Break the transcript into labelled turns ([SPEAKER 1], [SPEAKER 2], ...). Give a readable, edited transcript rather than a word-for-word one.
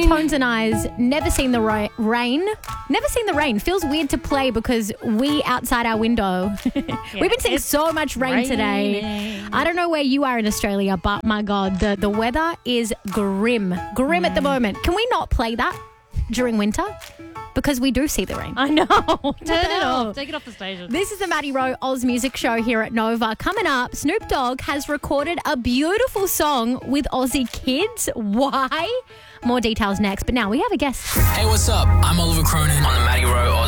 [SPEAKER 1] Tones and I's Never Seen the Rain. Never Seen the Rain. Feels weird to play because we outside our window. We've been seeing so much rain today. I don't know where you are in Australia, but my God, the weather is grim. Grim at the moment. Can we not play that during winter? Because we do see the rain.
[SPEAKER 2] I know. Turn it off. Take it off the station.
[SPEAKER 1] This is the Maddie Rowe Oz Music Show here at Nova. Coming up, Snoop Dogg has recorded a beautiful song with Aussie kids. Why? More details next. But now we have a guest.
[SPEAKER 3] Hey, what's up? I'm Oliver Cronin on the Maddie Rowe Oz